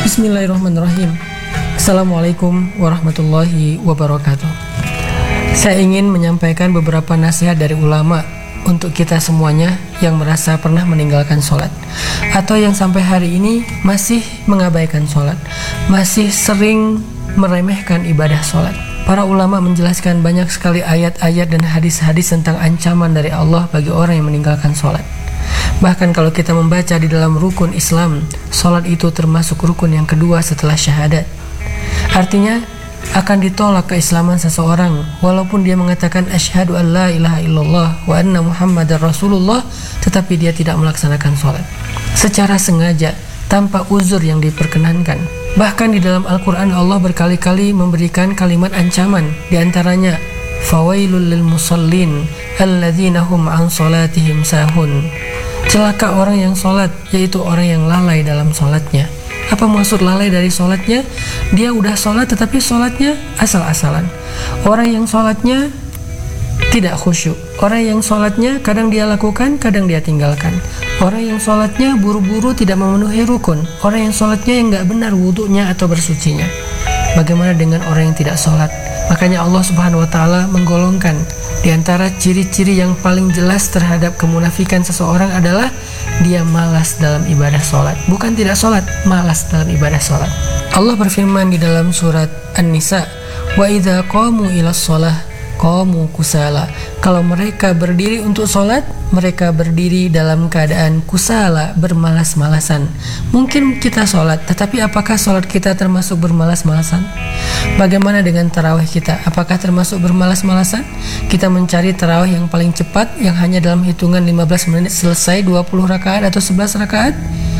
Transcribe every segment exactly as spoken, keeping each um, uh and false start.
Bismillahirrahmanirrahim. Assalamualaikum warahmatullahi wabarakatuh. Saya ingin menyampaikan beberapa nasihat dari ulama untuk kita semuanya yang merasa pernah meninggalkan sholat, atau yang sampai hari ini masih mengabaikan sholat, masih sering meremehkan ibadah sholat. Para ulama menjelaskan banyak sekali ayat-ayat dan hadis-hadis tentang ancaman dari Allah bagi orang yang meninggalkan sholat. Bahkan kalau kita membaca di dalam rukun Islam, sholat itu termasuk rukun yang kedua setelah syahadat. Artinya akan ditolak keislaman seseorang walaupun dia mengatakan asyhadu an la ilaha illallah wa anna muhammadar rasulullah, tetapi dia tidak melaksanakan sholat secara sengaja tanpa uzur yang diperkenankan. Bahkan di dalam Al-Quran Allah berkali-kali memberikan kalimat ancaman, diantaranya fawailul lil musallin alladzina hum an sholatihim sahun. Celaka orang yang sholat, yaitu orang yang lalai dalam sholatnya. Apa maksud lalai dari sholatnya? Dia udah sholat tetapi sholatnya asal-asalan. Orang yang sholatnya tidak khusyuk. Orang yang sholatnya kadang dia lakukan, kadang dia tinggalkan. Orang yang sholatnya buru-buru tidak memenuhi rukun. Orang yang sholatnya yang gak benar wudunya atau bersucinya. Bagaimana dengan orang yang tidak sholat? Makanya Allah Subhanahu wa Ta'ala menggolongkan di antara ciri-ciri yang paling jelas terhadap kemunafikan seseorang adalah dia malas dalam ibadah sholat. Bukan tidak sholat, malas dalam ibadah sholat. Allah berfirman di dalam surat An-Nisa, wa idza qamu ila sholah qamu kusala. Kalau mereka berdiri untuk sholat, mereka berdiri dalam keadaan kusala, bermalas-malasan. Mungkin kita sholat, tetapi apakah sholat kita termasuk bermalas-malasan? Bagaimana dengan tarawih kita? Apakah termasuk bermalas-malasan? Kita mencari tarawih yang paling cepat, yang hanya dalam hitungan lima belas menit selesai dua puluh rakaat atau sebelas rakaat?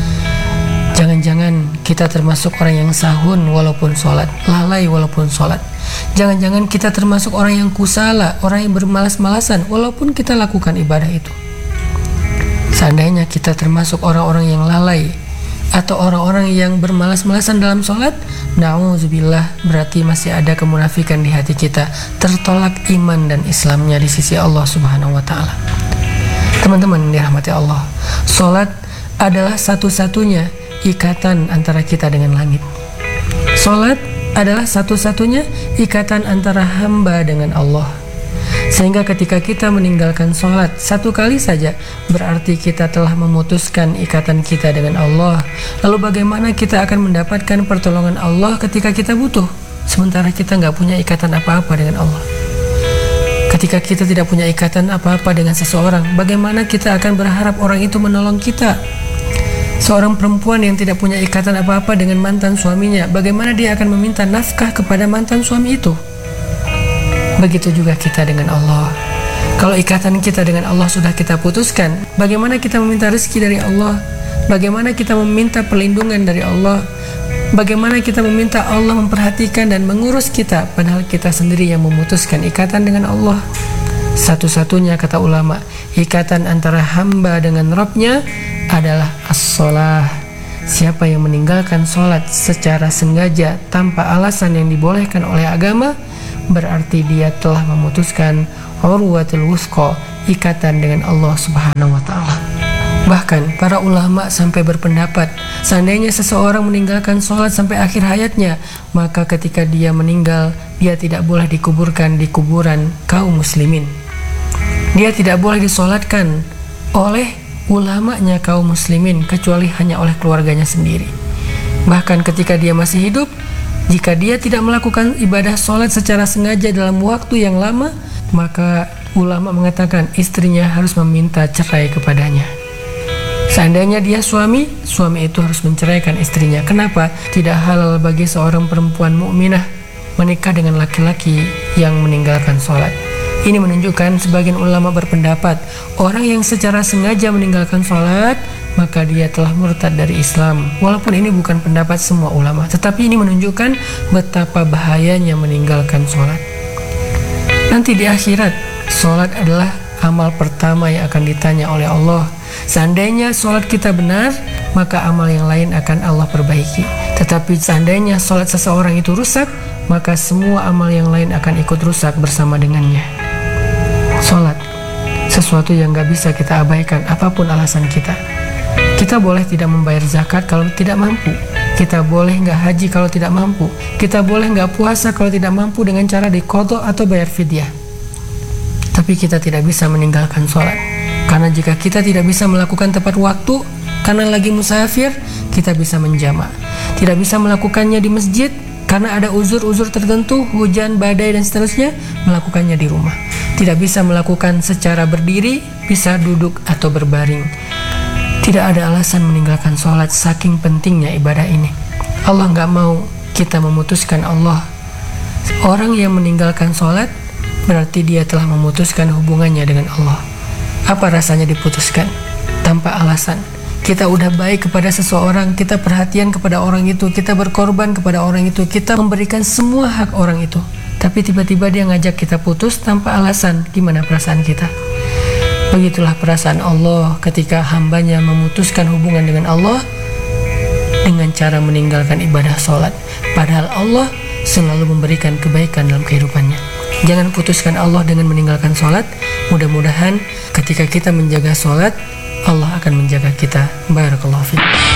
Jangan-jangan kita termasuk orang yang sahun walaupun sholat, lalai walaupun sholat. Jangan-jangan kita termasuk orang yang kusala, orang yang bermalas-malasan walaupun kita lakukan ibadah itu. Seandainya kita termasuk orang-orang yang lalai atau orang-orang yang bermalas-malasan dalam sholat, na'udzubillah, berarti masih ada kemunafikan di hati kita, tertolak iman dan Islamnya di sisi Allah Subhanahu wa Ta'ala. Teman-teman dirahmati Allah, sholat adalah satu-satunya ikatan antara kita dengan langit. Sholat adalah satu-satunya ikatan antara hamba dengan Allah. Sehingga ketika kita meninggalkan sholat satu kali saja, berarti kita telah memutuskan ikatan kita dengan Allah. Lalu bagaimana kita akan mendapatkan pertolongan Allah ketika kita butuh, sementara kita nggak punya ikatan apa-apa dengan Allah? Ketika kita tidak punya ikatan apa-apa dengan seseorang, bagaimana kita akan berharap orang itu menolong kita? Seorang perempuan yang tidak punya ikatan apa-apa dengan mantan suaminya, bagaimana dia akan meminta nafkah kepada mantan suami itu? Begitu juga kita dengan Allah. Kalau ikatan kita dengan Allah sudah kita putuskan, bagaimana kita meminta rezeki dari Allah? Bagaimana kita meminta perlindungan dari Allah? Bagaimana kita meminta Allah memperhatikan dan mengurus kita, padahal kita sendiri yang memutuskan ikatan dengan Allah? Satu-satunya, kata ulama, ikatan antara hamba dengan Rabb-nya adalah as-sholah. Siapa yang meninggalkan sholat secara sengaja tanpa alasan yang dibolehkan oleh agama, berarti dia telah memutuskan urwatul wuthqa, ikatan dengan Allah Subhanahu wa Ta'ala. Bahkan para ulama sampai berpendapat, seandainya seseorang meninggalkan sholat sampai akhir hayatnya, maka ketika dia meninggal, dia tidak boleh dikuburkan di kuburan kaum muslimin. Dia tidak boleh disolatkan oleh ulamanya kaum muslimin, kecuali hanya oleh keluarganya sendiri. Bahkan ketika dia masih hidup, jika dia tidak melakukan ibadah sholat secara sengaja dalam waktu yang lama, maka ulama mengatakan istrinya harus meminta cerai kepadanya. Seandainya dia suami, suami itu harus menceraikan istrinya. Kenapa? Tidak halal bagi seorang perempuan mukminah menikah dengan laki-laki yang meninggalkan sholat. Ini menunjukkan sebagian ulama berpendapat orang yang secara sengaja meninggalkan sholat, maka dia telah murtad dari Islam. Walaupun ini bukan pendapat semua ulama, tetapi ini menunjukkan betapa bahayanya meninggalkan sholat. Nanti di akhirat, sholat adalah amal pertama yang akan ditanya oleh Allah. Seandainya sholat kita benar, maka amal yang lain akan Allah perbaiki. Tetapi seandainya sholat seseorang itu rusak, maka semua amal yang lain akan ikut rusak bersama dengannya. Sholat, sesuatu yang gak bisa kita abaikan apapun alasan kita. Kita boleh tidak membayar zakat kalau tidak mampu, Kita boleh nggak haji kalau tidak mampu. Kita boleh nggak puasa kalau tidak mampu dengan cara diqadha atau bayar fidyah. Tapi kita tidak bisa meninggalkan sholat. Karena jika kita tidak bisa melakukan tepat waktu karena lagi musafir, kita bisa menjamak. Tidak bisa melakukannya di masjid karena ada uzur-uzur tertentu, hujan, badai, dan seterusnya, melakukannya di rumah. Tidak bisa melakukan secara berdiri, bisa duduk atau berbaring. Tidak ada alasan meninggalkan sholat, saking pentingnya ibadah ini. Allah nggak mau kita memutuskan Allah. Orang yang meninggalkan sholat berarti dia telah memutuskan hubungannya dengan Allah. Apa rasanya diputuskan? Tanpa alasan. Kita udah baik kepada seseorang, kita perhatian kepada orang itu, kita berkorban kepada orang itu, kita memberikan semua hak orang itu. Tapi tiba-tiba dia ngajak kita putus tanpa alasan. Gimana perasaan kita? Begitulah perasaan Allah ketika hambanya memutuskan hubungan dengan Allah dengan cara meninggalkan ibadah sholat. Padahal Allah selalu memberikan kebaikan dalam kehidupannya. Jangan putuskan Allah dengan meninggalkan sholat. Mudah-mudahan ketika kita menjaga sholat, Allah akan menjaga kita. Barakallahu fiik.